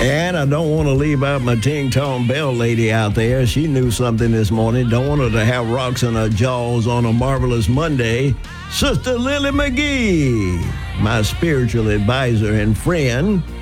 And I don't want to leave out my ting-tong bell lady out there. She knew something this morning. Don't want her to have rocks in her jaws on a marvelous Monday. Sister Lily McGee, my spiritual advisor and friend.